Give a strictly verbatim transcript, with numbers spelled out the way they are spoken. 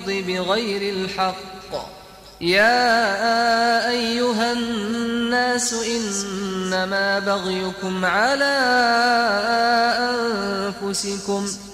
الأرض بغير الحق يا أيها الناس إنما بغيكم على أنفسكم